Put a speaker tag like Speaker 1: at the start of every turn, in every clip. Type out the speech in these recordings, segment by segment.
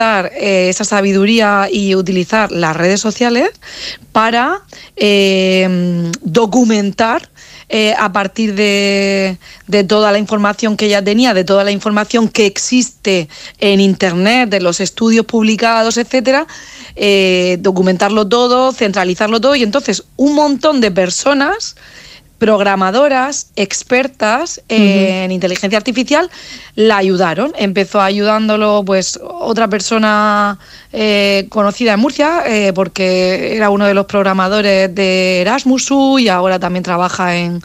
Speaker 1: esa sabiduría y utilizar las redes sociales para documentar a partir de toda la información que ella tenía, de toda la información que existe en Internet, de los estudios publicados, etcétera, documentarlo todo, centralizarlo todo, y entonces un montón de personas programadoras, expertas en inteligencia artificial, la ayudaron. Empezó ayudándolo pues otra persona conocida en Murcia, porque era uno de los programadores de Erasmusu y ahora también trabaja en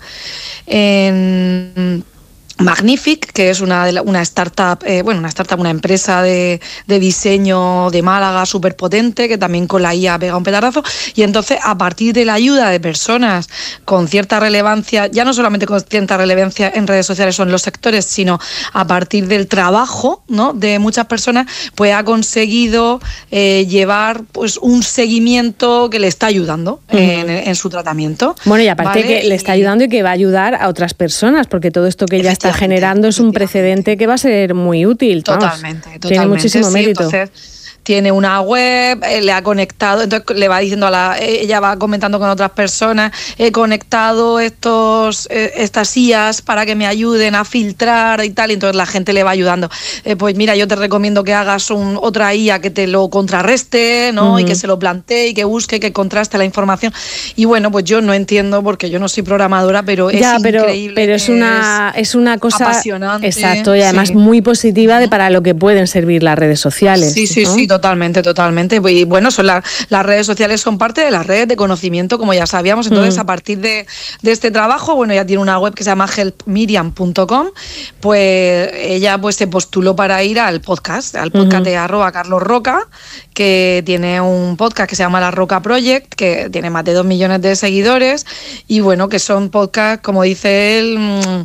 Speaker 1: Magnific, que es una startup, una empresa de diseño de Málaga súper potente, que también con la IA pega un petardazo. Y entonces, a partir de la ayuda de personas con cierta relevancia, ya no solamente con cierta relevancia en redes sociales o en los sectores, sino a partir del trabajo, ¿no?, de muchas personas, pues ha conseguido llevar pues un seguimiento que le está ayudando en su tratamiento.
Speaker 2: Bueno, y aparte, ¿vale?, que le está ayudando y que va a ayudar a otras personas, porque todo esto que ella está generando es un precedente que va a ser muy útil.
Speaker 1: Totalmente.
Speaker 2: Tiene muchísimo mérito.
Speaker 1: Entonces, tiene una web, le ha conectado, entonces le va diciendo ella va comentando con otras personas, he conectado estas IAs para que me ayuden a filtrar y tal, y entonces la gente le va ayudando. Pues mira, yo te recomiendo que hagas otra IA que te lo contrarreste, ¿no? Y que se lo plantee y que busque, que contraste la información. Y bueno, pues yo no entiendo, porque yo no soy programadora, pero es increíble.
Speaker 2: Pero es una cosa
Speaker 1: apasionante.
Speaker 2: Exacto, y además muy positiva para lo que pueden servir las redes sociales.
Speaker 1: Sí, totalmente. Y bueno, las redes sociales son parte de las redes de conocimiento, como ya sabíamos. Entonces, a partir de este trabajo, bueno, ella tiene una web que se llama helpmiriam.com, pues ella pues se postuló para ir al podcast de @Carlos Roca, que tiene un podcast que se llama La Roca Project, que tiene más de 2 millones de seguidores, y bueno, que son podcasts, como dice él,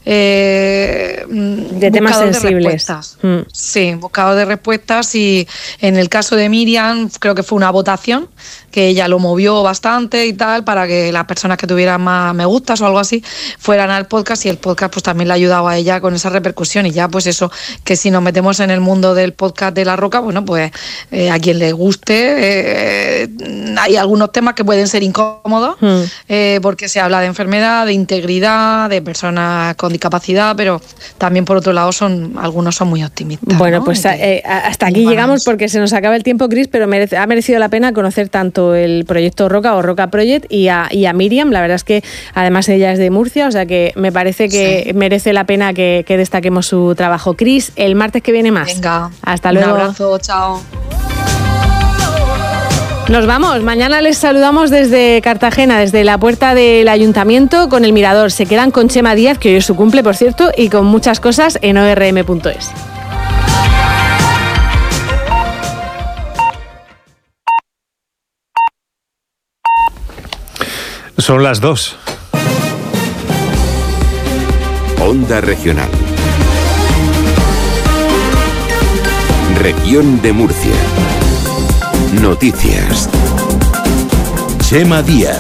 Speaker 2: de temas sensibles.
Speaker 1: Sí, buscador de respuestas. Y en el caso de Miriam, creo que fue una votación, que ella lo movió bastante y tal, para que las personas que tuvieran más me gustas o algo así fueran al podcast, y el podcast pues también le ha ayudado a ella con esa repercusión. Y ya pues eso, que si nos metemos en el mundo del podcast de La Roca, bueno, pues a quien le guste, hay algunos temas que pueden ser incómodos, porque se habla de enfermedad, de integridad, de personas con discapacidad, pero también por otro lado algunos son muy optimistas.
Speaker 2: Bueno,
Speaker 1: ¿no?
Speaker 2: pues hasta aquí llegamos, porque se nos acaba el tiempo, Cris, pero ha merecido la pena conocer tanto el proyecto Roca o Roca Project y a Miriam. La verdad es que además ella es de Murcia, o sea que me parece que merece la pena que destaquemos su trabajo. Cris, el martes que viene más.
Speaker 1: Venga,
Speaker 2: hasta luego.
Speaker 1: Un abrazo, chao.
Speaker 2: Nos vamos. Mañana les saludamos desde Cartagena, desde la puerta del Ayuntamiento, con el Mirador. Se quedan con Chema Díaz, que hoy es su cumple, por cierto, y con muchas cosas en ORM.es.
Speaker 3: Son las 2.
Speaker 4: Onda Regional. Región de Murcia. Noticias. Chema Díaz.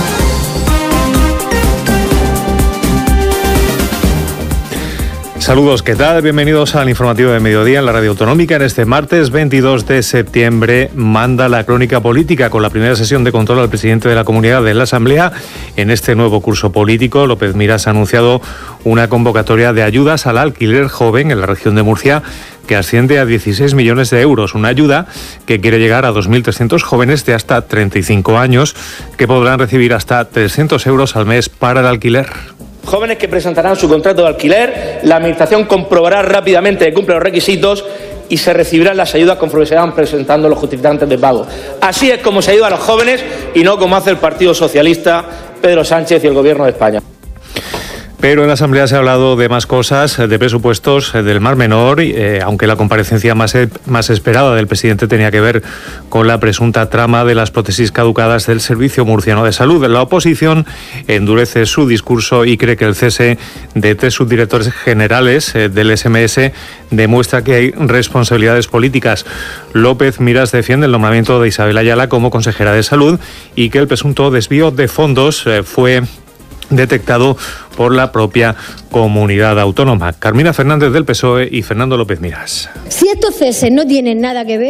Speaker 3: Saludos, ¿qué tal? Bienvenidos al informativo de mediodía en la Radio Autonómica. En este martes 22 de septiembre manda la crónica política con la primera sesión de control al presidente de la comunidad de la Asamblea. En este nuevo curso político, López Miras ha anunciado una convocatoria de ayudas al alquiler joven en la región de Murcia, que asciende a 16 millones de euros. Una ayuda que quiere llegar a 2.300 jóvenes de hasta 35 años que podrán recibir hasta 300 euros al mes para el alquiler.
Speaker 5: Jóvenes que presentarán su contrato de alquiler, la Administración comprobará rápidamente que cumple los requisitos y se recibirán las ayudas conforme se van presentando los justificantes de pago. Así es como se ayuda a los jóvenes y no como hace el Partido Socialista, Pedro Sánchez y el Gobierno de España.
Speaker 3: Pero en la Asamblea se ha hablado de más cosas, de presupuestos del Mar Menor, aunque la comparecencia más esperada del presidente tenía que ver con la presunta trama de las prótesis caducadas del Servicio Murciano de Salud. La oposición endurece su discurso y cree que el cese de 3 subdirectores generales del SMS demuestra que hay responsabilidades políticas. López Miras defiende el nombramiento de Isabel Ayala como consejera de Salud y que el presunto desvío de fondos fue detectado por la propia comunidad autónoma. Carmina Fernández del PSOE y Fernando López Miras.
Speaker 6: Si estos ceses no tienen nada que ver